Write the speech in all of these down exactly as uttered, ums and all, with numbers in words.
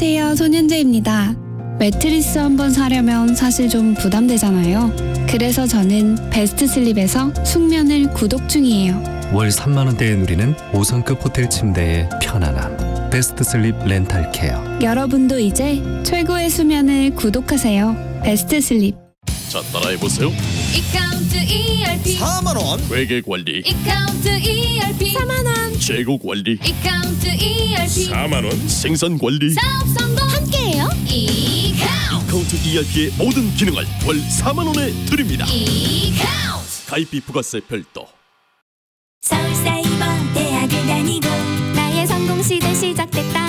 안녕하세요. 손현재입니다. 매트리스 한번 사려면 사실 좀 부담되잖아요. 그래서 저는 베스트 슬립에서 숙면을 구독 중이에요. 월 삼만 원대에 누리는 오 성급 호텔 침대의 편안함. 베스트 슬립 렌탈 케어. 여러분도 이제 최고의 수면을 구독하세요. 베스트 슬립. 자, 따라해보세요. 이카운트 이알피 사만 원. 회계관리. 이카운트 이알피 사만 원 재고관리. 이카운트 이알피 사만 원. 생산관리. 사업 성공 함께해요. 이카운트 이카운트 이알피의 모든 기능을 월 사만 원에 드립니다. 이카운트 가입비 부가세 별도. 서울사이버대학을 다니고 나의 성공시대 시작됐다.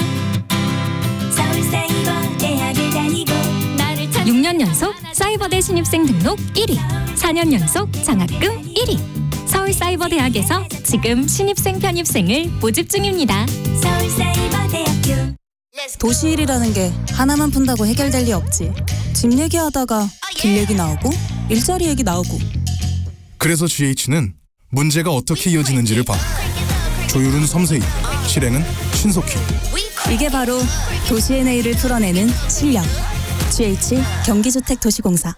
서울사이버대학을 다니고 나를 찾 육 년 연속 사이버대 신입생 등록 일 위, 사 년 연속 장학금 일 위. 서울사이버대학에서 지금 신입생 편입생을 모집 중입니다. 서울사이버대학교. 도시일이라는 게 하나만 푼다고 해결될 리 없지. 집 얘기하다가 길 얘기 나오고 일자리 얘기 나오고. 그래서 지에이치는 문제가 어떻게 이어지는지를 봐. 조율은 섬세히, 실행은 신속히. 이게 바로 도시의 내일을 풀어내는 실력. 지에이치 경기주택도시공사.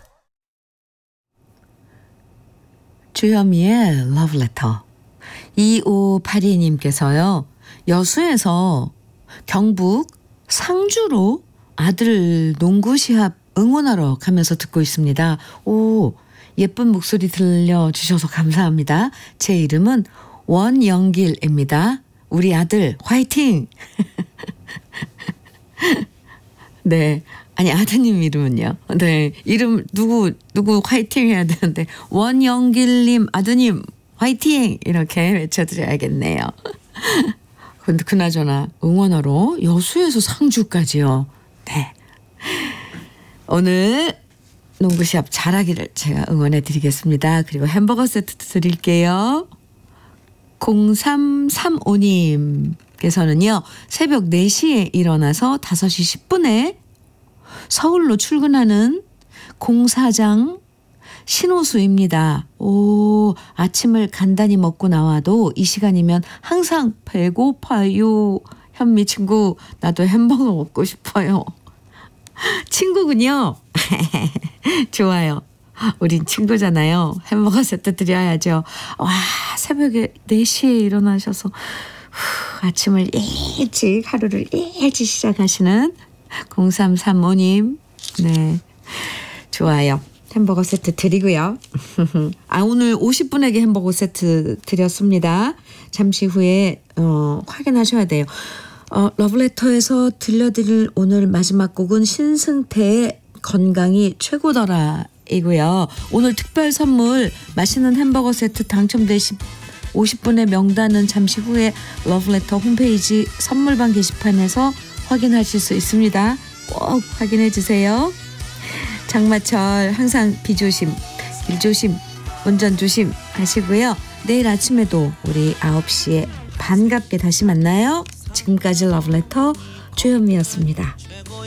주현미의 러브레터. 이오팔이 님께서요. 여수에서 경북 상주로 아들 농구 시합 응원하러 가면서 듣고 있습니다. 오, 예쁜 목소리 들려주셔서 감사합니다. 제 이름은 원영길입니다. 우리 아들 화이팅! 네. 아니, 아드님 이름은요. 네. 이름 누구 누구 화이팅 해야 되는데 원영길님 아드님 화이팅! 이렇게 외쳐드려야겠네요. 근데 그나저나 응원하러 여수에서 상주까지요. 네. 오늘 농구 시합 잘하기를 제가 응원해 드리겠습니다. 그리고 햄버거 세트 드릴게요. 공삼삼오 님께서는요. 새벽 네 시에 일어나서 다섯 시 십 분에 서울로 출근하는 공사장 신호수입니다. 오, 아침을 간단히 먹고 나와도 이 시간이면 항상 배고파요. 현미 친구, 나도 햄버거 먹고 싶어요. 친구군요. 좋아요. 우린 친구잖아요. 햄버거 세트 드려야죠. 와, 새벽에 네 시에 일어나셔서 후, 아침을 일찍 하루를 일찍 시작하시는 공삼삼오 님. 네, 좋아요. 햄버거 세트 드리고요. 아, 오늘 오십 분에게 햄버거 세트 드렸습니다. 잠시 후에 어, 확인하셔야 돼요. 어, 러브레터에서 들려드릴 오늘 마지막 곡은 신승태의 건강이 최고더라 이고요. 오늘 특별 선물 맛있는 햄버거 세트 당첨되신 오십 분의 명단은 잠시 후에 러브레터 홈페이지 선물방 게시판에서 확인하실 수 있습니다. 꼭 확인해 주세요. 장마철 항상 비 조심, 일 조심, 운전 조심 하시고요. 내일 아침에도 우리 아홉 시에 반갑게 다시 만나요. 지금까지 러브레터 주현미였습니다.